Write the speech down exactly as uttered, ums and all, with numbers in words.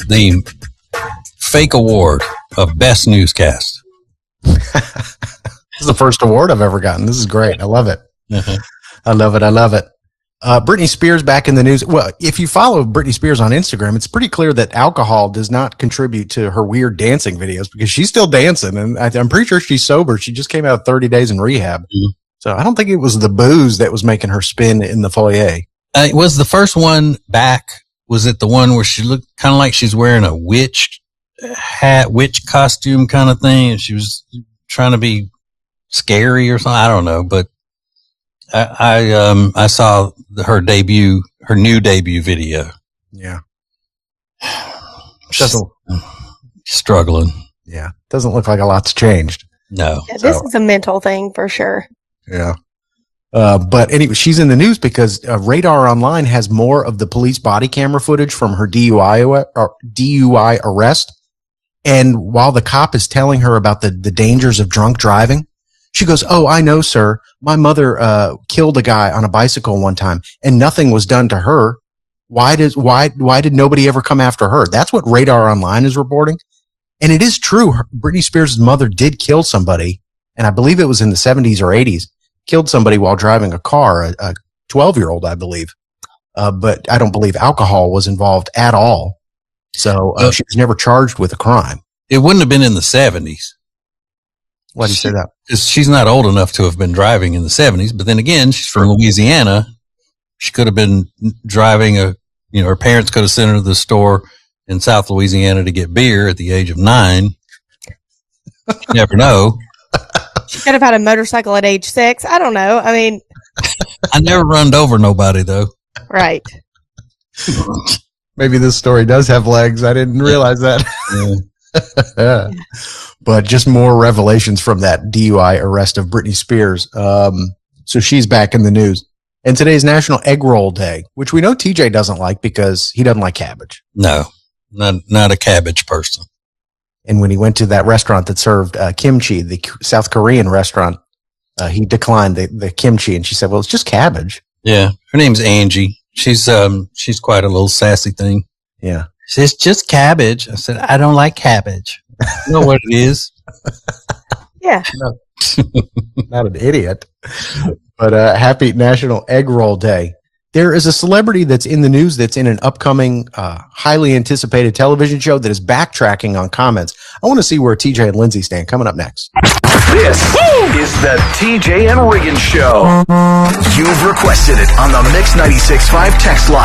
the fake award of Best Newscast. This is the first award I've ever gotten. This is great. I love it. Uh-huh. I love it. I love it. Uh, Britney Spears back in the news. Well, if you follow Britney Spears on Instagram, it's pretty clear that alcohol does not contribute to her weird dancing videos because she's still dancing. And I, I'm pretty sure she's sober. She just came out of thirty days in rehab. Mm-hmm. So I don't think it was the booze that was making her spin in the foyer. Uh, it was the first one back. Was it the one where she looked kind of like she's wearing a witch hat, witch costume kind of thing? And she was trying to be scary or something. I don't know, but I, I, um, I saw her debut, her new debut video. Yeah. Doesn't, struggling. Yeah. Doesn't look like a lot's changed. No. Yeah, this so. is a mental thing for sure. Yeah. Uh, but anyway, she's in the news because uh, Radar Online has more of the police body camera footage from her D U I or D U I arrest. And while the cop is telling her about the, the dangers of drunk driving, she goes, "Oh, I know, sir. My mother, uh, killed a guy on a bicycle one time and nothing was done to her. Why does, why, why did nobody ever come after her?" That's what Radar Online is reporting. And it is true. Her, Britney Spears' mother did kill somebody. And I believe it was in the seventies or eighties, killed somebody while driving a car, a, a twelve year old, I believe. Uh, but I don't believe alcohol was involved at all. So uh, uh, she was never charged with a crime. It wouldn't have been in the seventies. Why do you say that? Because she's not old enough to have been driving in the seventies. But then again, she's from Louisiana. She could have been driving a, you know, her parents could have sent her to the store in South Louisiana to get beer at the age of nine. You never know. She could have had a motorcycle at age six. I don't know. I mean, I never runned over nobody though. Right. Maybe this story does have legs. I didn't realize that. Yeah. But just more revelations from that D U I arrest of Britney Spears. Um, so she's back in the news. And today's National Egg Roll Day, which we know T J doesn't like because he doesn't like cabbage. No, not, not a cabbage person. And when he went to that restaurant that served uh, kimchi, the South Korean restaurant, uh, he declined the, the kimchi and she said, "Well, it's just cabbage." Yeah. Her name's Angie. She's, um, she's quite a little sassy thing. Yeah. She says, "Just cabbage." I said, "I don't like cabbage." You know what it is? Yeah. No, not an idiot. But uh, happy National Egg Roll Day. There is a celebrity that's in the news that's in an upcoming, uh, highly anticipated television show that is backtracking on comments. I want to see where T J and Lindsay stand. Coming up next. This Woo! is the T J and Regan Show. You've requested it on the Mix ninety-six point five text line.